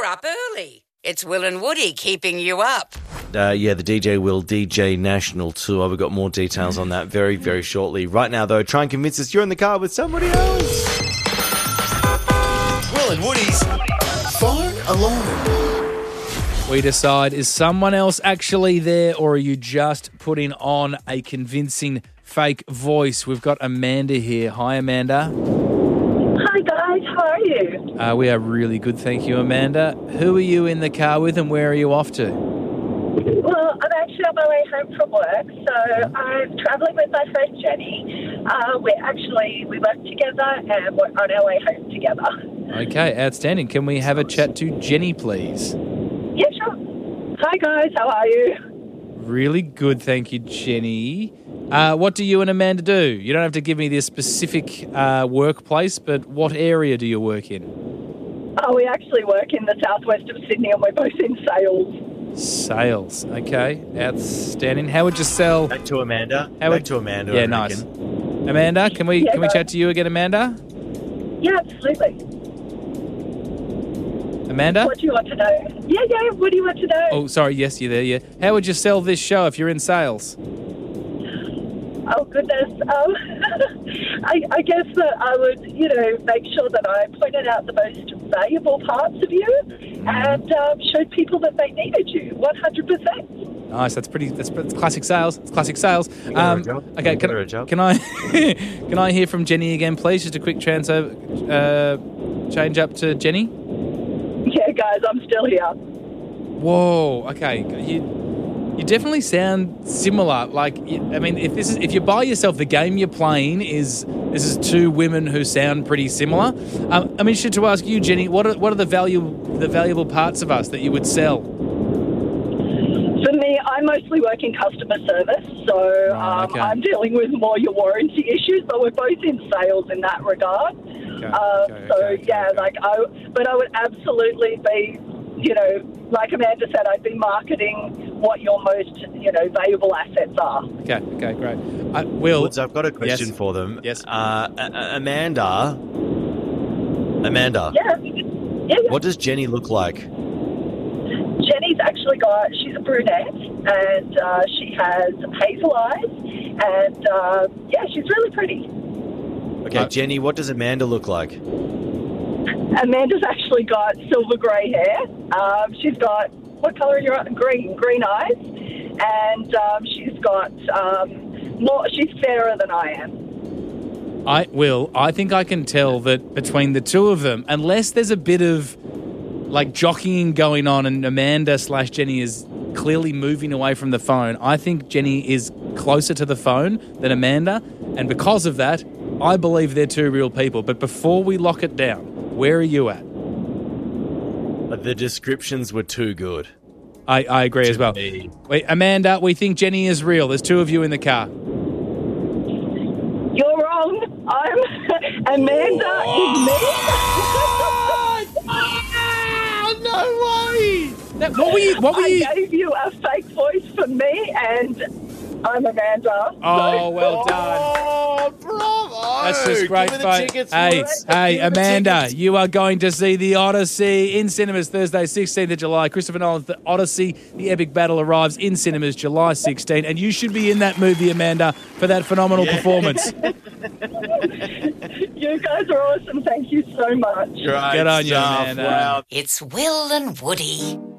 up early. It's Will and Woody keeping you up. The DJ Will DJ National Tour. We've got more details on that very, very shortly. Right now, though, try and convince us you're in the car with somebody else. Will and Woody's Phone Alarm. We decide, is someone else actually there, or are you just putting on a convincing fake voice? We've got Amanda here. Hi, Amanda. Hi guys, how are you? We are really good, thank you, Amanda. Who are you in the car with and where are you off to? Well, I'm actually on my way home from work, so I'm travelling with my friend Jenny. We work together and we're on our way home together. Okay, outstanding. Can we have a chat to Jenny, please? Yeah, sure. Hi guys, how are you? Really good, thank you, Jenny. What do you and Amanda do? You don't have to give me the specific workplace, but what area do you work in? Oh, we actually work in the southwest of Sydney and we're both in sales. Sales, okay, outstanding. How would you sell? Back to Amanda. Yeah, I nice. reckon. Amanda, can we chat to you again, Amanda? Yeah, absolutely. Amanda? What do you want to know? Yeah, what do you want to know? Oh, sorry, yes, you're there, yeah. How would you sell this show if you're in sales? Oh, goodness. I guess that I would, make sure that I pointed out the most valuable parts of you and showed people that they needed you, 100%. Nice, that's classic sales. It's classic sales. Okay, can I can I hear from Jenny again, please? Just a quick change up to Jenny. Yeah, guys, I'm still here. Whoa, okay. You definitely sound similar. Like, if you're by yourself, the game you're playing is two women who sound pretty similar. I'm interested to ask you, Jenny, what are the valuable parts of us that you would sell? For me, I mostly work in customer service, so I'm dealing with more your warranty issues, but we're both in sales in that regard. But I would absolutely be, like Amanda said, I'd be marketing what your most, valuable assets are. Okay, great. Will, Woods, I've got a question for them. Yes. Amanda. Yeah. What does Jenny look like? Jenny's actually she's a brunette, and she has hazel eyes, and she's really pretty. Okay, Jenny, what does Amanda look like? Amanda's actually got silver grey hair. She's got, what colour are your eyes? Green eyes. And she's got she's fairer than I am. I think I can tell that between the two of them, unless there's a bit of like jockeying going on and Amanda/Jenny is clearly moving away from the phone, I think Jenny is closer to the phone than Amanda. And because of that, I believe they're two real people. But before we lock it down, where are you at? The descriptions were too good. I agree as well. Wait, Amanda, we think Jenny is real. There's two of you in the car. You're wrong. Amanda is me. No way! What were you? I gave you a fake voice for me, and I'm Amanda. Oh, well done. Oh, bravo! That's just great, Give me the folks. tickets, Hey, Woods. hey, Give me the Amanda, tickets. you are going to see The Odyssey in cinemas Thursday, 16th of July. Christopher Nolan's The Odyssey, The Epic Battle arrives in cinemas July 16, and you should be in that movie, Amanda, for that phenomenal performance. You guys are awesome. Thank you so much. Great Good on you, stuff. Amanda. Wow. It's Will and Woody.